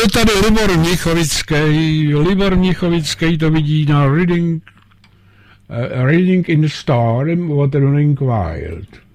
je tady Libor Mnichovický. Libor Mnichovický to vidí na Reading in the Storm, Wuthering Wild.